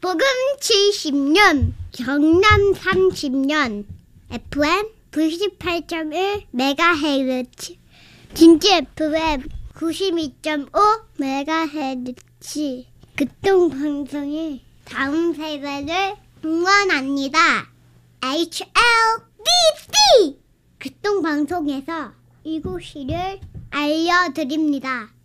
복음 70년, 경남 30년, FM 98.1MHz, 진주 FM 92.5MHz, 극동방송의 다음 세대를 응원합니다. HLBC! 극동방송에서 이곳을 알려드립니다.